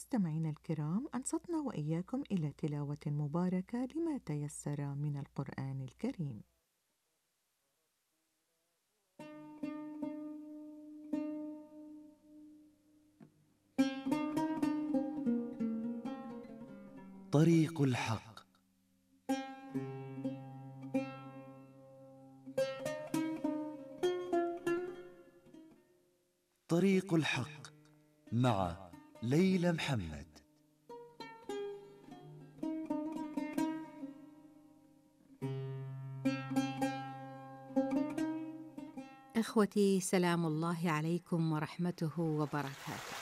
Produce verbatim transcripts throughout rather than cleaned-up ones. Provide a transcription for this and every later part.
مستمعينا الكرام، أنصتنا وإياكم إلى تلاوة مباركة لما تيسر من القرآن الكريم. طريق الحق. طريق الحق مع ليلى محمد. إخوتي، سلام الله عليكم ورحمته وبركاته.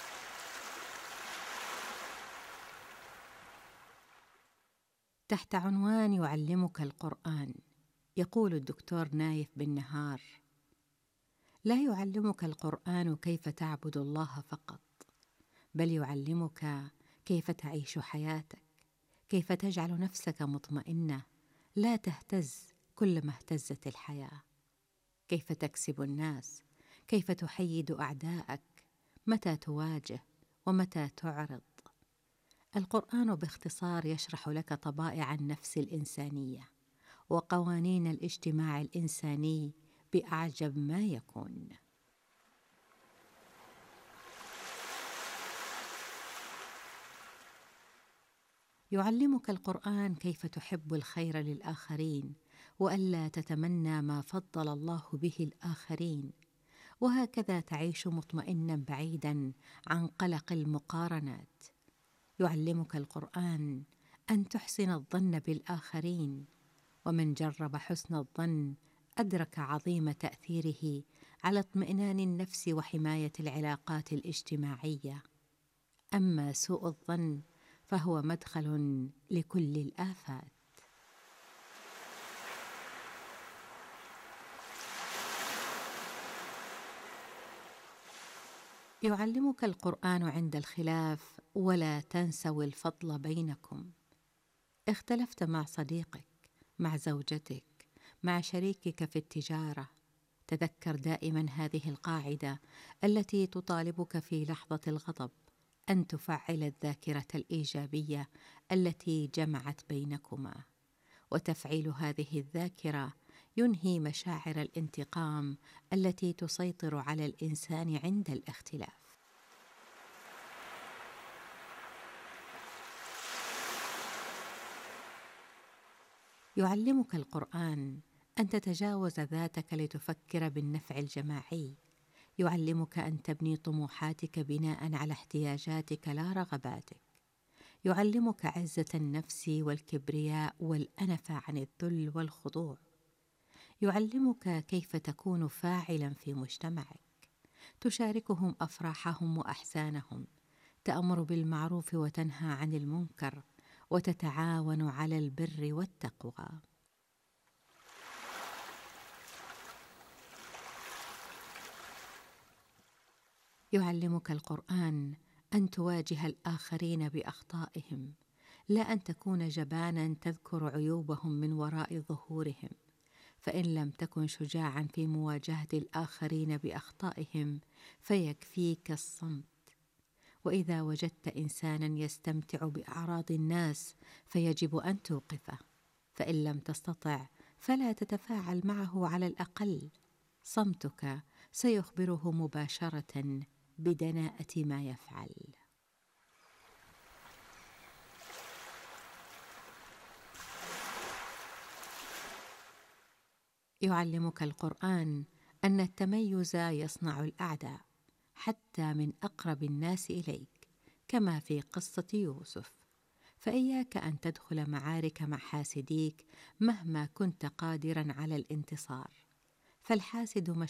تحت عنوان يعلمك القرآن، يقول الدكتور نايف بن نهار: لا يعلمك القرآن كيف تعبد الله فقط، بل يعلمك كيف تعيش حياتك، كيف تجعل نفسك مطمئنة لا تهتز كلما اهتزت الحياة، كيف تكسب الناس، كيف تحيد أعداءك، متى تواجه ومتى تعرض. القرآن باختصار يشرح لك طبائع النفس الإنسانية وقوانين الاجتماع الإنساني بأعجب ما يكون. يعلمك القرآن كيف تحب الخير للآخرين وألا تتمنى ما فضل الله به الآخرين، وهكذا تعيش مطمئنا بعيدا عن قلق المقارنات. يعلمك القرآن أن تحسن الظن بالآخرين، ومن جرب حسن الظن أدرك عظيم تأثيره على اطمئنان النفس وحماية العلاقات الاجتماعية. أما سوء الظن فهو مدخل لكل الآفات. يعلمك القرآن عند الخلاف ولا تنسوا الفضل بينكم. اختلفت مع صديقك، مع زوجتك، مع شريكك في التجارة، تذكر دائما هذه القاعدة التي تطالبك في لحظة الغضب أن تفعل الذاكرة الإيجابية التي جمعت بينكما، وتفعيل هذه الذاكرة ينهي مشاعر الانتقام التي تسيطر على الإنسان عند الاختلاف. يعلمك القرآن أن تتجاوز ذاتك لتفكر بالنفع الجماعي. يعلمك أن تبني طموحاتك بناء على احتياجاتك لا رغباتك. يعلمك عزة النفس والكبرياء والأنفة عن الذل والخضوع. يعلمك كيف تكون فاعلا في مجتمعك، تشاركهم أفراحهم وأحزانهم، تأمر بالمعروف وتنهى عن المنكر، وتتعاون على البر والتقوى. يعلمك القرآن أن تواجه الآخرين بأخطائهم، لا أن تكون جبانا تذكر عيوبهم من وراء ظهورهم، فإن لم تكن شجاعا في مواجهة الآخرين بأخطائهم فيكفيك الصمت. وإذا وجدت إنسانا يستمتع بأعراض الناس فيجب أن توقفه، فإن لم تستطع فلا تتفاعل معه على الأقل. صمتك سيخبره مباشرة بدناءة ما يفعل. يعلمك القرآن أن التميز يصنع الأعداء حتى من أقرب الناس إليك، كما في قصة يوسف. فإياك أن تدخل معارك مع حاسديك مهما كنت قادرا على الانتصار، فالحاسد